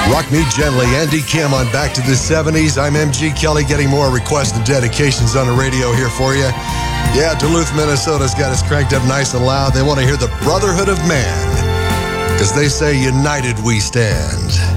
Rock Me Gently, Andy Kim on Back to the 70s. I'm MG Kelly, getting more requests and dedications on the radio here for you. Yeah, Duluth, Minnesota's got us cranked up nice and loud. They want to hear the Brotherhood of Man, because they say united we stand.